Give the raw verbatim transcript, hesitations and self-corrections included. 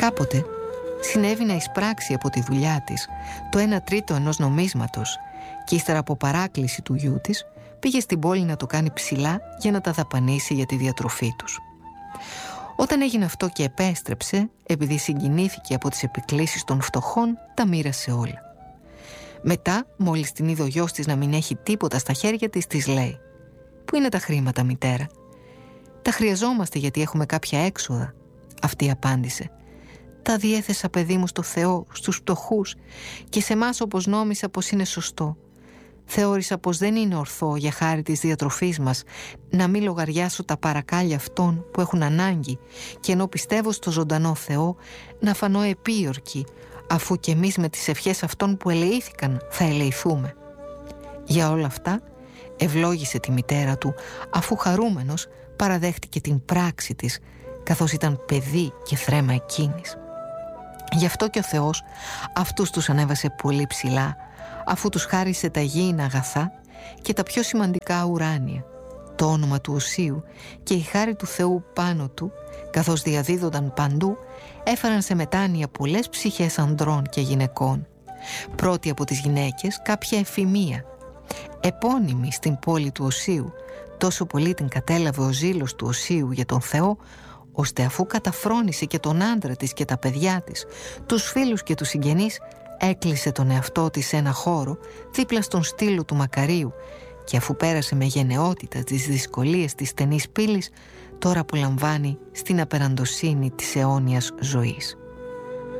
Κάποτε συνέβη να εισπράξει από τη δουλειά της το ένα τρίτο ενός νομίσματος και ύστερα από παράκληση του γιού της πήγε στην πόλη να το κάνει ψηλά για να τα δαπανίσει για τη διατροφή τους. Όταν έγινε αυτό και επέστρεψε, επειδή συγκινήθηκε από τις επικλήσεις των φτωχών, τα μοίρασε όλα. Μετά, μόλις την είδε ο γιος της να μην έχει τίποτα στα χέρια της, της λέει: «Πού είναι τα χρήματα, μητέρα?» «Τα χρειαζόμαστε γιατί έχουμε κάποια έξοδα», αυτή απάντησε. «Τα διέθεσα, παιδί μου, στο Θεό, στους φτωχούς και σε εμάς, όπως νόμισα πως είναι σωστό. Θεώρησα πως δεν είναι ορθό για χάρη της διατροφής μας να μην λογαριάσω τα παρακάλια αυτών που έχουν ανάγκη και ενώ πιστεύω στο ζωντανό Θεό να φανώ επίορκη, αφού και εμείς με τις ευχές αυτών που ελεήθηκαν θα ελεηθούμε». Για όλα αυτά ευλόγησε τη μητέρα του, αφού χαρούμενος παραδέχτηκε την πράξη της, καθώς ήταν παιδί και θρέμα εκείνης. Γι' αυτό και ο Θεός αυτούς τους ανέβασε πολύ ψηλά, αφού τους χάρισε τα γήινα αγαθά και τα πιο σημαντικά ουράνια, το όνομα του Οσίου και η χάρη του Θεού πάνω του, καθώς διαδίδονταν παντού, έφεραν σε μετάνοια πολλές ψυχές ανδρών και γυναικών. Πρώτη από τις γυναίκες κάποια Εφημία, επώνυμη στην πόλη του Οσίου, τόσο πολύ την κατέλαβε ο ζήλος του Οσίου για τον Θεό, ώστε αφού καταφρόνησε και τον άντρα της και τα παιδιά της, τους φίλους και τους συγγενείς, έκλεισε τον εαυτό της σε ένα χώρο δίπλα στον στήλο του Μακαρίου και αφού πέρασε με γενναιότητα τις δυσκολίες της στενής πύλης, τώρα απολαμβάνει στην απεραντοσύνη της αιώνιας ζωής.